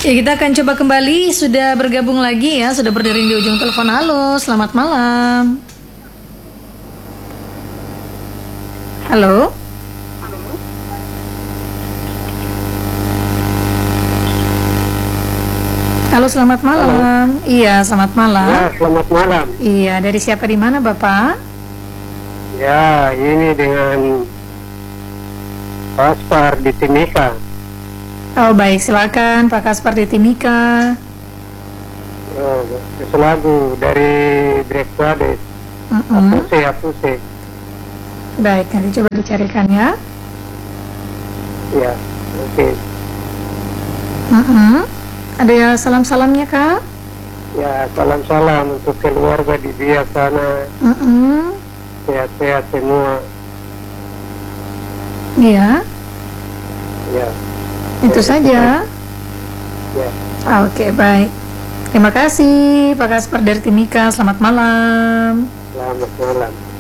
Ya, kita akan coba kembali. Sudah bergabung lagi ya, sudah berdiri di ujung telepon. Halo, selamat malam. Halo. Halo, selamat malam. Halo. Iya, selamat malam. Ya, selamat malam. Iya, dari siapa di mana, Bapak? Ya, ini dengan Kaspar di Timika. Oh, baik, silakan Pak Kaspar di Timika. Selagu dari Brekade. Apuse. Baik, nanti coba dicarikan ya. Ya, oke. Ada ya salam-salamnya, Kak? Ya, salam-salam untuk keluarga di dia sana. Sehat-sehat semua. Iya. Ya. Itu saja. Ya. Oke, baik. Terima kasih Pak Kaspar dari Timika. Selamat malam. Selamat malam.